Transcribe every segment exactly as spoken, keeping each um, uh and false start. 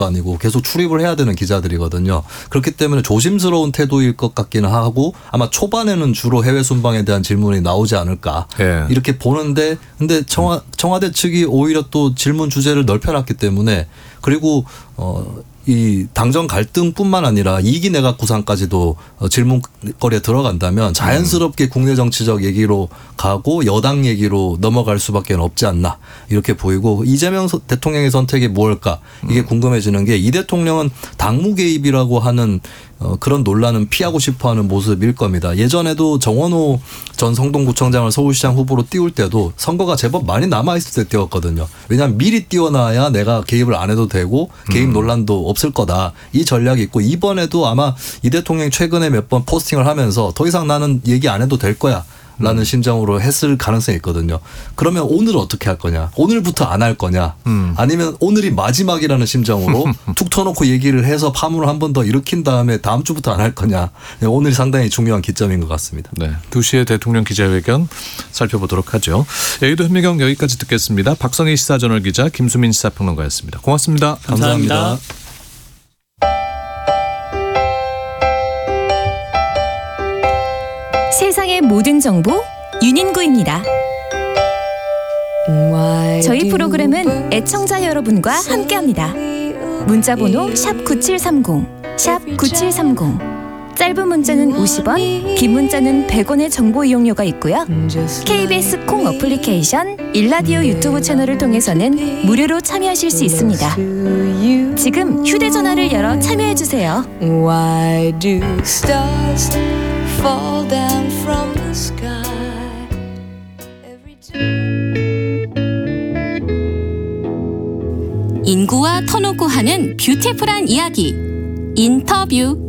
아니고 계속 출입을 해야 되는 기자들이거든요. 그렇기 때문에 조심스러운 태도일 것 같기는 하고 아마 초반에는 주로 해외 순방에 대한 질문이 나오지 않을까 예. 이렇게 보는데 근데 청와, 청와대 측이 오히려 또 질문 주제를 넓혀놨기 때문에 그리고 어, 이 당정 갈등뿐만 아니라 이기 내각 구상까지도 질문거리에 들어간다면 자연스럽게 국내 정치적 얘기로 가고 여당 얘기로 넘어갈 수밖에 없지 않나 이렇게 보이고 이재명 대통령의 선택이 뭘까 이게 궁금해지는 게 이 대통령은 당무 개입이라고 하는 어, 그런 논란은 피하고 싶어하는 모습일 겁니다. 예전에도 정원호 전 성동구청장을 서울시장 후보로 띄울 때도 선거가 제법 많이 남아있을 때 띄웠거든요. 왜냐하면 미리 띄워놔야 내가 개입을 안 해도 되고 개입 음. 논란도 없을 거다. 이 전략이 있고 이번에도 아마 이 대통령이 최근에 몇 번 포스팅을 하면서 더 이상 나는 얘기 안 해도 될 거야. 라는 음. 심정으로 했을 가능성이 있거든요. 그러면 오늘 어떻게 할 거냐. 오늘부터 안 할 거냐. 음. 아니면 오늘이 마지막이라는 심정으로 툭 터놓고 얘기를 해서 파문을 한 번 더 일으킨 다음에 다음 주부터 안 할 거냐. 오늘이 상당히 중요한 기점인 것 같습니다. 네, 두 시에 대통령 기자회견 살펴보도록 하죠. 여의도 현미경 여기까지 듣겠습니다. 박성희 시사저널 기자 김수민 시사평론가였습니다. 고맙습니다. 감사합니다. 감사합니다. 세상의 모든 정보 윤인구입니다. 저희 프로그램은 애청자 여러분과 함께합니다. 문자번호 샵 구칠삼공, 샵 구칠삼공. 짧은 문자는 오십 원, 긴 문자는 백 원의 정보 이용료가 있고요. 케이비에스 콩 어플리케이션, 일라디오 유튜브 채널을 통해서는 무료로 참여하실 수 있습니다. 지금 휴대전화를 열어 참여해주세요. Why do stars fall down from the sky every time. 인구와 터놓고 하는 뷰티풀한 이야기 인터뷰.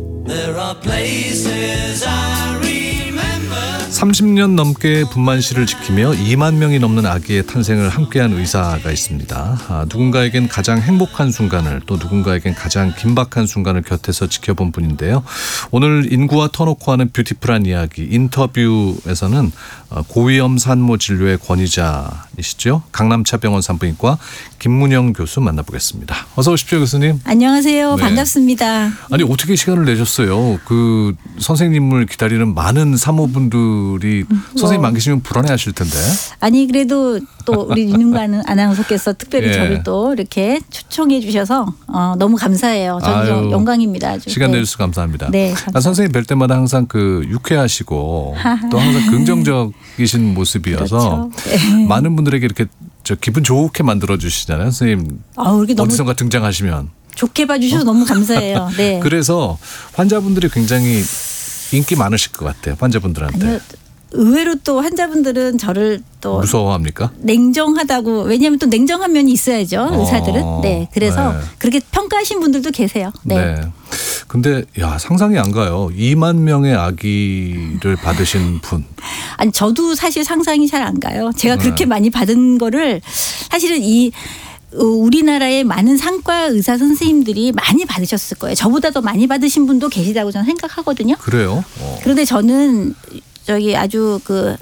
삼십 년 넘게 분만실을 지키며 이만 명이 넘는 아기의 탄생을 함께한 의사가 있습니다. 아, 누군가에겐 가장 행복한 순간을 또 누군가에겐 가장 긴박한 순간을 곁에서 지켜본 분인데요. 오늘 인구와 터놓고 하는 뷰티풀한 이야기 인터뷰에서는 고위험 산모 진료의 권위자이시죠. 강남차병원 산부인과 김문영 교수 만나보겠습니다. 어서 오십시오, 교수님. 안녕하세요. 네. 반갑습니다. 아니 어떻게 시간을 내셨어요? 그 선생님을 기다리는 많은 사모분들이 뭐. 선생님 안 계시면 불안해하실 텐데. 아니 그래도 또 우리 윤인구 아나운서께서 특별히 예. 저를 또 이렇게 초청해 주셔서 어, 너무 감사해요. 저는 영광입니다. 아주. 시간 네. 내주셔서 감사합니다. 네, 감사합니다. 선생님 뵐 때마다 항상 그 유쾌하시고 또 항상 긍정적이신 모습이어서 그렇죠. 네. 많은 분들에게 이렇게 저 기분 좋게 만들어 주시잖아요, 선생님. 아, 어디선가 등장하시면. 좋게 봐주셔서 어? 너무 감사해요. 네. 그래서 환자분들이 굉장히 인기 많으실 것 같아요. 환자분들한테. 아니요, 의외로 또 환자분들은 저를 또 무서워합니까? 냉정하다고. 왜냐하면 또 냉정한 면이 있어야죠. 의사들은. 어, 네. 그래서 네. 그렇게 평가하신 분들도 계세요. 네. 네. 근데 야 상상이 안 가요. 이만 명의 아기를 받으신 분. 아니 저도 사실 상상이 잘 안 가요. 제가 그렇게 네. 많이 받은 거를 사실은 이 우리나라의 많은 상과 의사 선생님들이 많이 받으셨을 거예요. 저보다 더 많이 받으신 분도 계시다고 저는 생각하거든요. 그래요? 어. 그런데 저는 저기 아주 그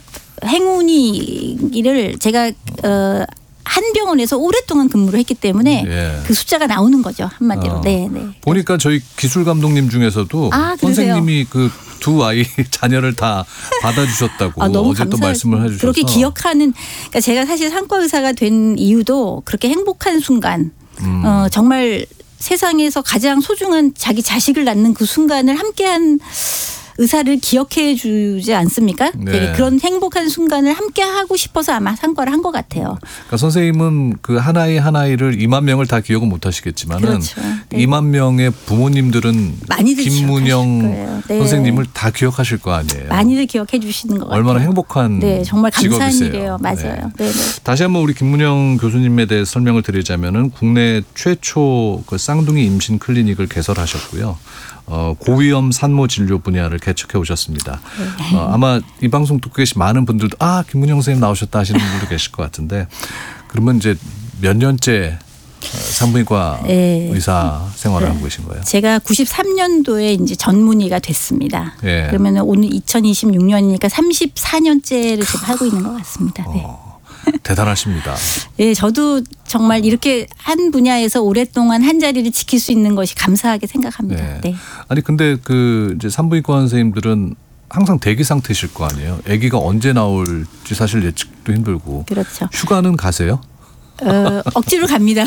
행운이를 제가 어, 한 병원에서 오랫동안 근무를 했기 때문에 예. 그 숫자가 나오는 거죠. 한마디로. 어. 네, 네. 보니까 저희 기술 감독님 중에서도 아, 선생님이 그 두 아이 자녀를 다 받아주셨다고 아, 어제 또 말씀을 해주셔서. 그렇게 기억하는. 그러니까 제가 사실 상과 의사가 된 이유도 그렇게 행복한 순간 음. 어, 정말 세상에서 가장 소중한 자기 자식을 낳는 그 순간을 함께한 의사를 기억해 주지 않습니까? 네. 그런 행복한 순간을 함께 하고 싶어서 아마 상과를 한 것 같아요. 그러니까 선생님은 그 하나의 하나이를 이만 명을 다 기억은 못 하시겠지만은 그렇죠. 네. 이만 명의 부모님들은 많이들 김문영 네. 선생님을 다 기억하실 거 아니에요. 많이들 기억해 주시는 것 얼마나 같아요. 행복한 네, 정말 감사한 직업이세요. 일이에요. 맞아요. 네. 네, 네. 다시 한번 우리 김문영 교수님에 대해 설명을 드리자면은 국내 최초 그 쌍둥이 임신 클리닉을 개설하셨고요. 어, 고위험 산모 진료 분야를 개척해 오셨습니다. 네. 어, 아마 이 방송 듣고 계신 많은 분들도 아 김문영 선생님 나오셨다 하시는 분도 계실 것 같은데 그러면 이제 몇 년째 산부인과 네. 의사 생활을 네. 하고 계신 거예요? 제가 구십삼 년도에 이제 전문의가 됐습니다. 네. 그러면 오늘 이천이십육 년이니까 삼십사 년째를 지금 하고 있는 것 같습니다. 네. 어. 대단하십니다. 예, 저도 정말 이렇게 한 분야에서 오랫동안 한 자리를 지킬 수 있는 것이 감사하게 생각합니다. 네. 네. 아니 근데 그 이제 산부인과 선생님들은 항상 대기 상태실 거 아니에요. 아기가 언제 나올지 사실 예측도 힘들고. 그렇죠. 휴가는 가세요? 어, 억지로 갑니다.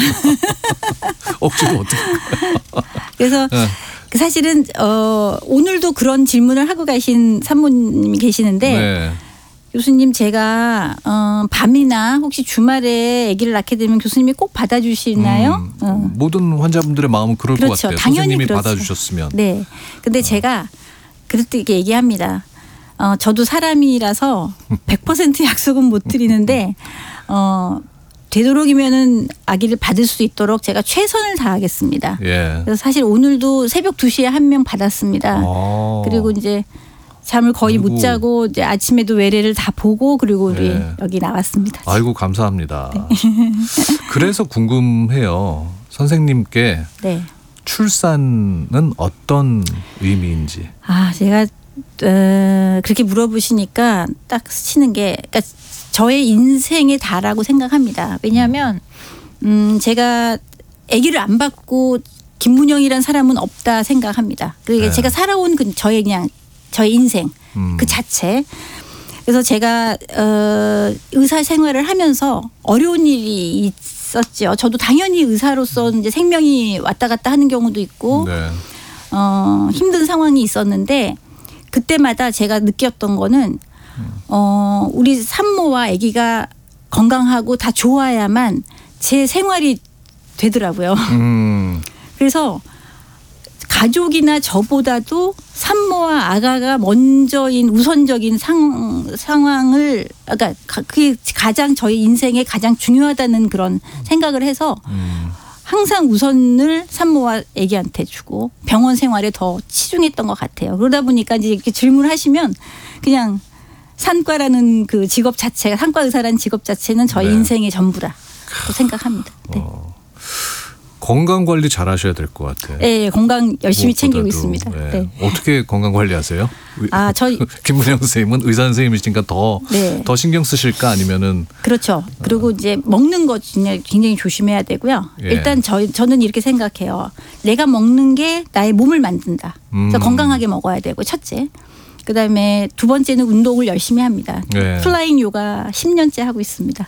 억지로 어떻게? 그래서 네. 사실은 어, 오늘도 그런 질문을 하고 가신 산모님이 계시는데 네. 교수님 제가 어, 밤이나 혹시 주말에 아기를 낳게 되면 교수님이 꼭 받아주시나요? 음, 어. 모든 환자분들의 마음은 그럴 그렇죠. 것 같아요. 당연히 선생님이 그렇죠. 받아주셨으면. 네. 근데 제가 그럴 때 이렇게 얘기합니다. 어, 저도 사람이라서 백 퍼센트 약속은 못 드리는데 어, 되도록이면은 아기를 받을 수 있도록 제가 최선을 다하겠습니다. 예. 그래서 사실 오늘도 새벽 두 시에 한 명 받았습니다. 아. 그리고 이제 잠을 거의 아이고. 못 자고 이제 아침에도 외래를 다 보고 그리고 우리 네. 여기 나왔습니다. 아이고 감사합니다. 그래서 궁금해요. 선생님께 네. 출산은 어떤 의미인지. 아 제가 어, 그렇게 물어보시니까 딱 치는 게 그러니까 저의 인생의 다라고 생각합니다. 왜냐하면 음, 제가 아기를 안 받고 김문영이란 사람은 없다 생각합니다. 그러니까 네. 제가 살아온 그 저의 그냥 저의 인생 음. 그 자체. 그래서 제가 어, 의사 생활을 하면서 어려운 일이 있었죠. 저도 당연히 의사로서 이제 생명이 왔다 갔다 하는 경우도 있고 네. 어, 힘든 상황이 있었는데 그때마다 제가 느꼈던 거는 어, 우리 산모와 아기가 건강하고 다 좋아야만 제 생활이 되더라고요. 음. 그래서 가족이나 저보다도 산모와 아가가 먼저인 우선적인 상, 상황을 그러니까 그게 가장 저희 인생에 가장 중요하다는 그런 생각을 해서 음. 항상 우선을 산모와 아기한테 주고 병원 생활에 더 치중했던 것 같아요. 그러다 보니까 이제 이렇게 질문을 하시면 그냥 산과라는 그 직업 자체가 산과 의사라는 직업 자체는 저희 네. 인생의 전부라고 생각합니다. 네. 어. 건강 관리 잘 하셔야 될 것 같아요. 네, 건강 열심히 챙기고 무엇보다도. 있습니다. 네. 네. 어떻게 건강 관리하세요? 아, 저희 김문영 선생님은 의사 선생님이시니까 더, 네. 더 신경 쓰실까 아니면은 그렇죠. 그리고 이제 먹는 거 굉장히 조심해야 되고요. 예. 일단 저, 저는 이렇게 생각해요. 내가 먹는 게 나의 몸을 만든다. 그래서 음. 건강하게 먹어야 되고 첫째. 그다음에 두 번째는 운동을 열심히 합니다. 예. 플라잉 요가 십 년째 하고 있습니다.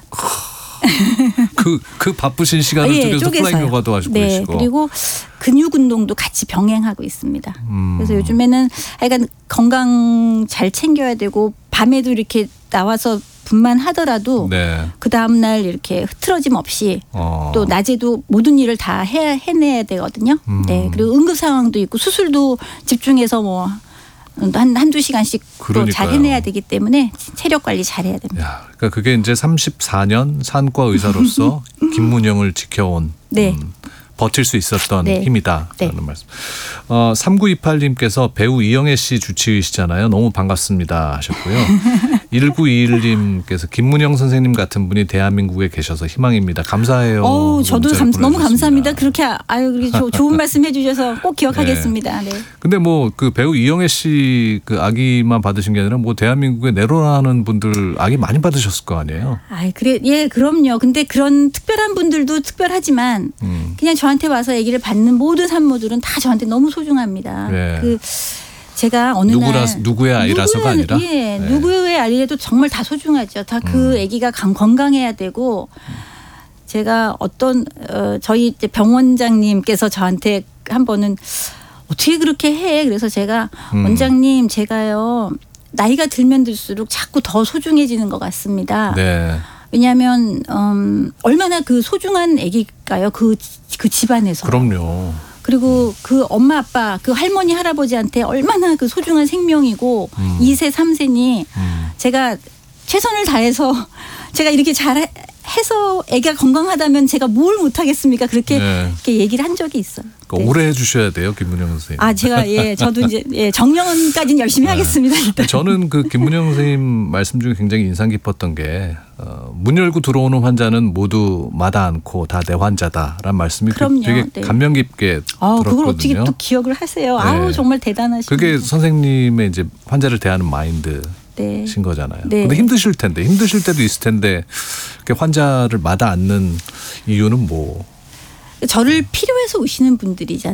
그, 그 바쁘신 시간을 예, 쪼개서 쪼개서요. 플라잉 요가도 하시고 네, 계시고. 그리고 근육 운동도 같이 병행하고 있습니다. 음. 그래서 요즘에는 하여간 건강 잘 챙겨야 되고 밤에도 이렇게 나와서 분만 하더라도 네. 그 다음 날 이렇게 흐트러짐 없이 어. 또 낮에도 모든 일을 다 해, 해내야 되거든요. 음. 네, 그리고 응급 상황도 있고 수술도 집중해서 뭐 한, 한두 시간씩 또 잘 그러니까요. 해내야 되기 때문에 체력 관리 잘해야 됩니다. 야, 그러니까 그게 이제 삼십사 년 산과 의사로서 김문영을 지켜온 네. 음, 버틸 수 있었던 네. 힘이다라는 네. 말씀. 어, 삼구이팔 님께서 배우 이영애 씨 주치의시잖아요. 너무 반갑습니다 하셨고요. 일구이일 님께서 김문영 선생님 같은 분이 대한민국에 계셔서 희망입니다. 감사해요. 어우, 저도 문자를 감, 너무 보내주셨습니다. 감사합니다. 그렇게 아유 그렇게 조, 좋은 말씀 해주셔서 꼭 기억하겠습니다. 네. 근데 뭐 그 배우 이영애 씨 그 아기만 받으신 게 아니라 뭐 대한민국에 내로라는 분들 아기 많이 받으셨을 거 아니에요. 아, 그래, 예, 그럼요. 근데 그런 특별한 분들도 특별하지만 음. 그냥 저한테 와서 아기를 받는 모든 산모들은 다 저한테 너무 소중합니다. 네. 그 제가 어느 누구라, 날 누구의 아이라서가 누구의, 아니라? 예, 네. 누구의 아이라도 정말 다 소중하죠. 다 그 음. 아기가 건강해야 되고 제가 어떤 어, 저희 이제 병원장님께서 저한테 한 번은 어떻게 그렇게 해? 그래서 제가 음. 원장님 제가요 나이가 들면 들수록 자꾸 더 소중해지는 것 같습니다. 네. 왜냐하면 음, 얼마나 그 소중한 아기가요 그, 그 집안에서. 그럼요. 그리고 그 엄마 아빠 그 할머니 할아버지한테 얼마나 그 소중한 생명이고 음. 이 세 삼 세니 음. 제가 최선을 다해서 제가 이렇게 잘 해서 아기가 건강하다면 제가 뭘 못하겠습니까? 그렇게, 네. 이렇게 얘기를 한 적이 있어요. 그러니까 네. 오래 해주셔야 돼요, 김문영 선생님. 아 제가 예 저도 이제 예 정년까지는 열심히 네. 하겠습니다. 일단. 저는 그 김문영 선생님 말씀 중에 굉장히 인상 깊었던 게 어, 문 열고 들어오는 환자는 모두 마다 않고 다 내 환자다라는 말씀이 그럼요. 되게 네. 감명 깊게 아 들었거든요. 그걸 어떻게 또 기억을 하세요? 아우 네. 정말 대단하시네요. 그게 선생님의 이제 환자를 대하는 마인드. 네. 신 거잖아요. 네. 근데 힘드실 텐데 힘드실 때도 있을 텐데 환자를 마다 앉는 이유는 뭐? 저를 필요해서 오시는 분들이잖아요.